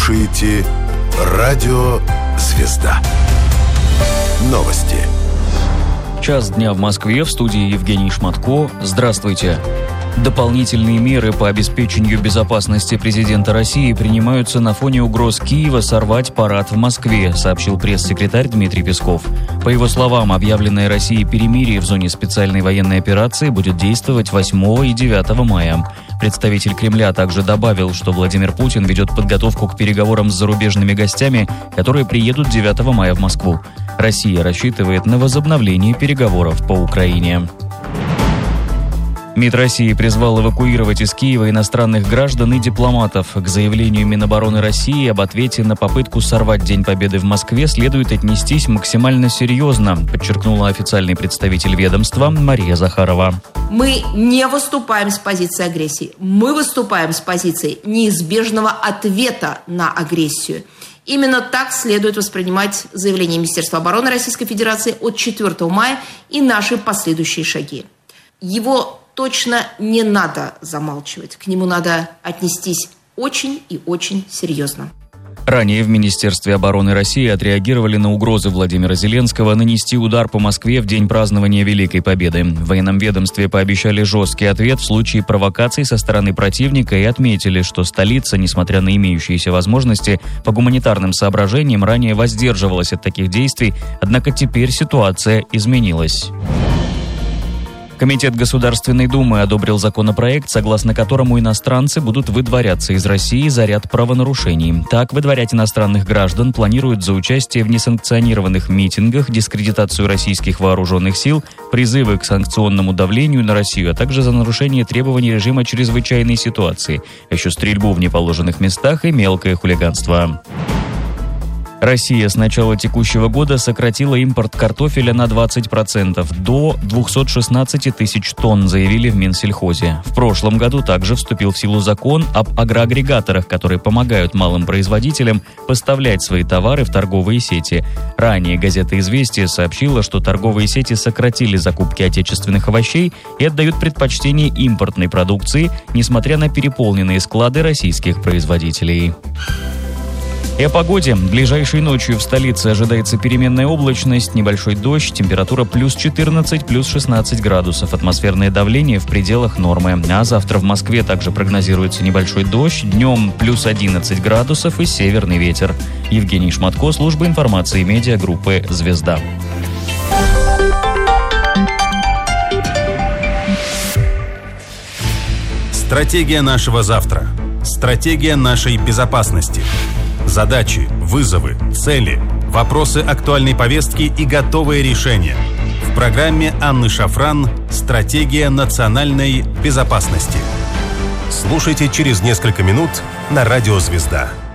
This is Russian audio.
слушаете Радио Звезда. Новости. Час дня в Москве, в студии Евгений Шматко. Здравствуйте. Дополнительные меры по обеспечению безопасности президента России принимаются на фоне угроз Киева сорвать парад в Москве, сообщил пресс-секретарь Дмитрий Песков. По его словам, объявленное Россией перемирие в зоне специальной военной операции будет действовать 8 и 9 мая. Представитель Кремля также добавил, что Владимир Путин ведет подготовку к переговорам с зарубежными гостями, которые приедут 9 мая в Москву. Россия рассчитывает на возобновление переговоров по Украине. МИД России призвал эвакуировать из Киева иностранных граждан и дипломатов. К заявлению Минобороны России об ответе на попытку сорвать День Победы в Москве следует отнестись максимально серьезно, подчеркнула официальный представитель ведомства Мария Захарова. Мы не выступаем с позиции агрессии. Мы выступаем с позиции неизбежного ответа на агрессию. Именно так следует воспринимать заявление Министерства обороны Российской Федерации от 4 мая и наши последующие шаги. Его точно не надо замалчивать. К нему надо отнестись очень и очень серьезно. Ранее в Министерстве обороны России отреагировали на угрозы Владимира Зеленского нанести удар по Москве в день празднования Великой Победы. В военном ведомстве пообещали жесткий ответ в случае провокаций со стороны противника и отметили, что столица, несмотря на имеющиеся возможности, по гуманитарным соображениям ранее воздерживалась от таких действий, однако теперь ситуация изменилась. Комитет Государственной Думы одобрил законопроект, согласно которому иностранцы будут выдворяться из России за ряд правонарушений. Так, выдворять иностранных граждан планируют за участие в несанкционированных митингах, дискредитацию российских вооруженных сил, призывы к санкционному давлению на Россию, а также за нарушение требований режима чрезвычайной ситуации, а еще стрельбу в неположенных местах и мелкое хулиганство. Россия с начала текущего года сократила импорт картофеля на 20%, до 216 тысяч тонн, заявили в Минсельхозе. В прошлом году также вступил в силу закон об агроагрегаторах, которые помогают малым производителям поставлять свои товары в торговые сети. Ранее газета «Известия» сообщила, что торговые сети сократили закупки отечественных овощей и отдают предпочтение импортной продукции, несмотря на переполненные склады российских производителей. И о погоде. Ближайшей ночью в столице ожидается переменная облачность, небольшой дождь, температура плюс 14, плюс 16 градусов, атмосферное давление в пределах нормы. А завтра в Москве также прогнозируется небольшой дождь, днем плюс 11 градусов и северный ветер. Евгений Шматко, служба информации медиагруппы «Звезда». Стратегия нашего завтра. Стратегия нашей безопасности. Задачи, вызовы, цели, вопросы актуальной повестки и готовые решения. В программе Анны Шафран «Стратегия национальной безопасности». Слушайте через несколько минут на Радио Звезда.